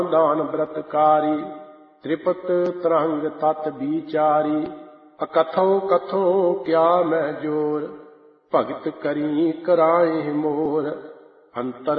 दान व्रतकारी त्रिपत तरंग तत् विचारी अकथो कथो क्या मैं जोर भगत करी कराए मोर अंतर